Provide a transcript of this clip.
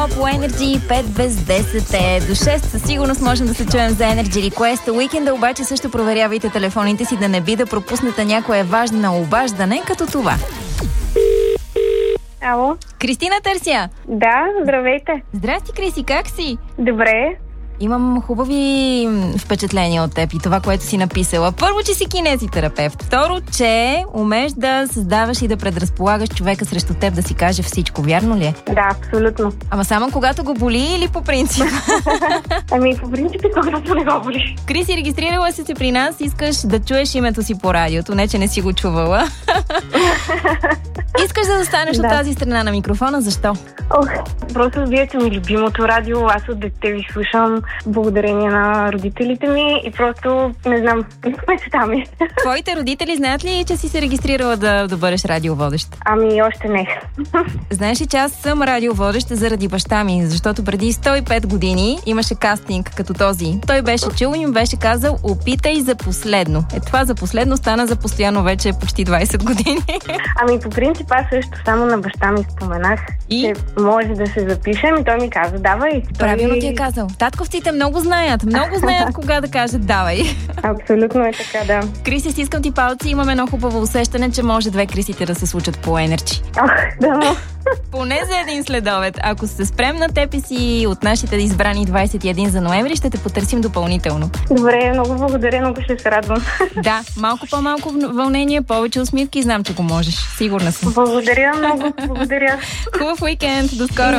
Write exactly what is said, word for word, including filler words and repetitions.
едно по Energy, пет без десет е. До шест със сигурност можем да се чуем за Energy Request. Уикенда обаче също проверявайте телефоните си, да не би да пропуснете някое важно обаждане, като това. Ало? Кристина търся. Да, здравейте. Здрасти, Криси, как си? Добре. Имам хубави впечатления от теб и това, което си написала. Първо, че си кинезитерапевт. Второ, че умееш да създаваш и да предразполагаш човека срещу теб да си каже всичко. Вярно ли е? Да, абсолютно. Ама само когато го боли или по принцип? Ами по принцип, когато не го боли. Криси, регистрирала си се при нас, искаш да чуеш името си по радиото, не че не си го чувала. Искаш да застанеш Да. от тази страна на микрофона, защо? Ох, просто вие сте ми любимото радио. Аз от дете ви слушам благодарение на родителите ми и просто не знам, мечта ми. Твоите родители знаят ли, че си се регистрирала да, да бъдеш радиоводещ? Ами още не. Знаеш ли, че аз съм радиоводещ заради баща ми, защото преди сто и пет години имаше кастинг като този. Той беше чул и ми беше казал: опитай за последно. Е, това за последно стана за постоянно вече почти двайсет години. Ами по принцип аз също само на баща ми споменах, И? че може да се запишем и той ми каза давай. Правилно Той- ти е казал. Татковците много знаят, много знаят кога да кажат давай. Абсолютно е така, да. Криси, стискам ти палци, имам едно хубаво усещане, че може две Крисите да се случат по Energy. Ох, да, но... Поне за един следобед. Ако се спрем на теб и си от нашите избрани двайсет и един за ноември, ще те потърсим допълнително. Добре, много благодаря, много ще се радвам. Да, малко по-малко вълнение, повече усмивки, знам, че го можеш. Сигурна съм. Благодаря много, благодаря. Хубав уикенд, до скоро!